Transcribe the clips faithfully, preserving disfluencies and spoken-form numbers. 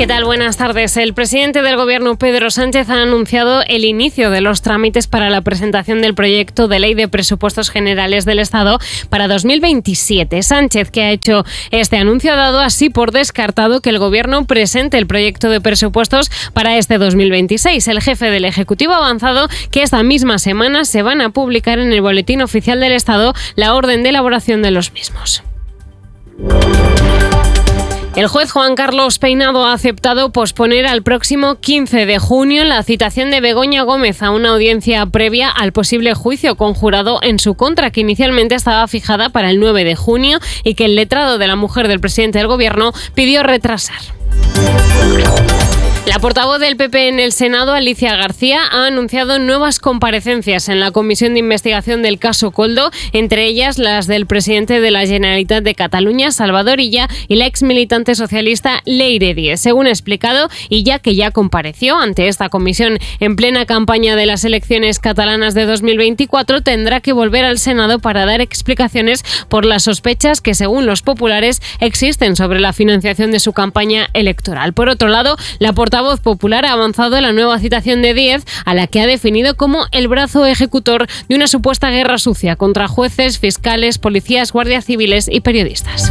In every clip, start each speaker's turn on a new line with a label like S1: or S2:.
S1: ¿Qué tal? Buenas tardes. El presidente del Gobierno, Pedro Sánchez, ha anunciado el inicio de los trámites para la presentación del proyecto de ley de presupuestos generales del Estado para dos mil veintisiete. Sánchez, que ha hecho este anuncio, ha dado así por descartado que el Gobierno presente el proyecto de presupuestos para este dos mil veintiséis. El jefe del Ejecutivo ha avanzado que esta misma semana se van a publicar en el Boletín Oficial del Estado la orden de elaboración de los mismos. El juez Juan Carlos Peinado ha aceptado posponer al próximo quince de junio la citación de Begoña Gómez a una audiencia previa al posible juicio conjurado en su contra, que inicialmente estaba fijada para el nueve de junio y que el letrado de la mujer del presidente del Gobierno pidió retrasar. La portavoz del P P en el Senado, Alicia García, ha anunciado nuevas comparecencias en la comisión de investigación del caso Koldo, entre ellas las del presidente de la Generalitat de Cataluña, Salvador Illa, y la exmilitante socialista Leire Díez. Según ha explicado, Illa, que ya compareció ante esta comisión en plena campaña de las elecciones catalanas de dos mil veinticuatro, tendrá que volver al Senado para dar explicaciones por las sospechas que, según los populares, existen sobre la financiación de su campaña electoral. Por otro lado, la portavoz La voz popular ha avanzado la nueva citación de Díez, a la que ha definido como el brazo ejecutor de una supuesta guerra sucia contra jueces, fiscales, policías, guardias civiles y periodistas.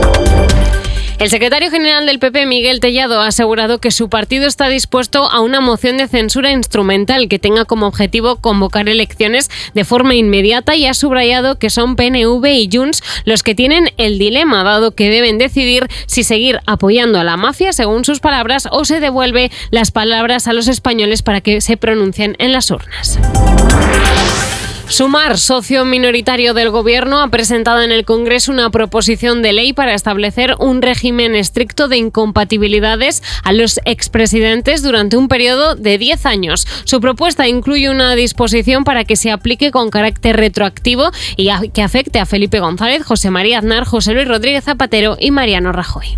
S1: El secretario general del P P, Miguel Tellado, ha asegurado que su partido está dispuesto a una moción de censura instrumental que tenga como objetivo convocar elecciones de forma inmediata, y ha subrayado que son P N V y Junts los que tienen el dilema, dado que deben decidir si seguir apoyando a la mafia, según sus palabras, o se devuelve las palabras a los españoles para que se pronuncien en las urnas. Sumar, socio minoritario del Gobierno, ha presentado en el Congreso una proposición de ley para establecer un régimen estricto de incompatibilidades a los expresidentes durante un periodo de diez años. Su propuesta incluye una disposición para que se aplique con carácter retroactivo y a, que afecte a Felipe González, José María Aznar, José Luis Rodríguez Zapatero y Mariano Rajoy.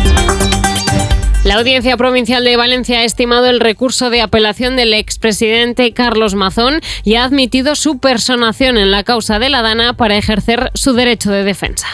S1: La Audiencia Provincial de Valencia ha estimado el recurso de apelación del expresidente Carlos Mazón y ha admitido su personación en la causa de la Dana para ejercer su derecho de defensa.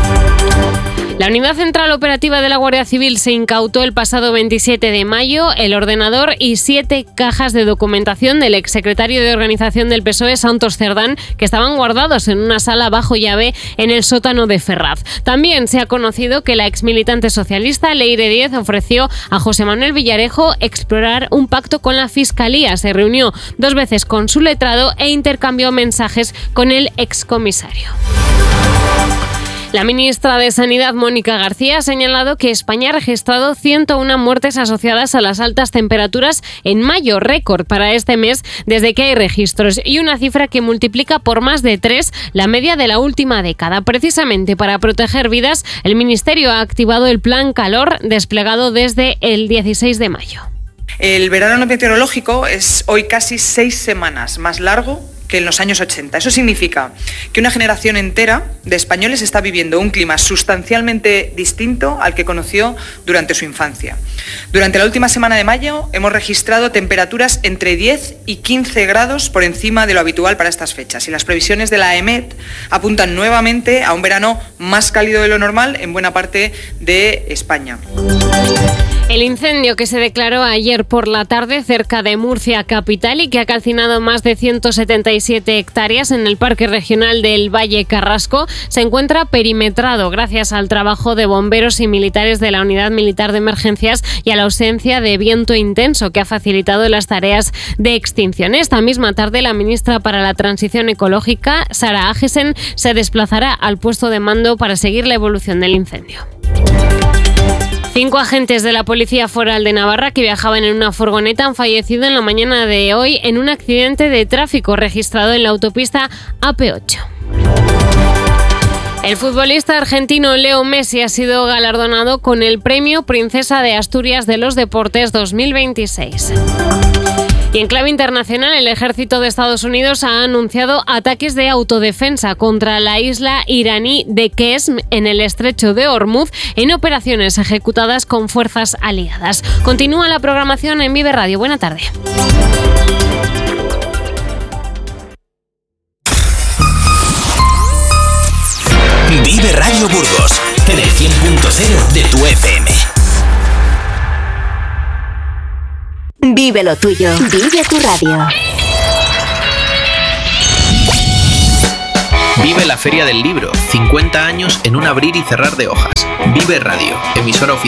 S1: La Unidad Central Operativa de la Guardia Civil se incautó el pasado veintisiete de mayo el ordenador y siete cajas de documentación del exsecretario de Organización del P S O E, Santos Cerdán, que estaban guardados en una sala bajo llave en el sótano de Ferraz. También se ha conocido que la exmilitante socialista Leire Díez ofreció a José Manuel Villarejo explorar un pacto con la Fiscalía. Se reunió dos veces con su letrado e intercambió mensajes con el excomisario. La ministra de Sanidad, Mónica García, ha señalado que España ha registrado ciento una muertes asociadas a las altas temperaturas en mayo, récord para este mes desde que hay registros, y una cifra que multiplica por más de tres la media de la última década. Precisamente para proteger vidas, el Ministerio ha activado el Plan Calor desplegado desde el dieciséis de mayo.
S2: El verano meteorológico es hoy casi seis semanas más largo que en los años ochenta. Eso significa que una generación entera de españoles está viviendo un clima sustancialmente distinto al que conoció durante su infancia. Durante la última semana de mayo hemos registrado temperaturas entre diez y quince grados por encima de lo habitual para estas fechas, y las previsiones de la EMET apuntan nuevamente a un verano más cálido de lo normal en buena parte de España.
S1: El incendio que se declaró ayer por la tarde cerca de Murcia capital y que ha calcinado más de ciento setenta y siete hectáreas en el Parque Regional del Valle Carrasco se encuentra perimetrado gracias al trabajo de bomberos y militares de la Unidad Militar de Emergencias y a la ausencia de viento intenso que ha facilitado las tareas de extinción. Esta misma tarde, la ministra para la Transición Ecológica, Sara Agesen, se desplazará al puesto de mando para seguir la evolución del incendio. Cinco agentes de la Policía Foral de Navarra que viajaban en una furgoneta han fallecido en la mañana de hoy en un accidente de tráfico registrado en la autopista A P ocho. El futbolista argentino Leo Messi ha sido galardonado con el Premio Princesa de Asturias de los Deportes dos mil veintiséis. Y en clave internacional, el ejército de Estados Unidos ha anunciado ataques de autodefensa contra la isla iraní de Qesm en el estrecho de Hormuz en operaciones ejecutadas con fuerzas aliadas. Continúa la programación en Vive Radio. Buena tarde.
S3: Vive Radio Burgos en el cien punto cero de tu F M.
S4: Vive lo tuyo. Vive tu radio.
S3: Vive la Feria del Libro, cincuenta años en un abrir y cerrar de hojas. Vive Radio, emisora oficial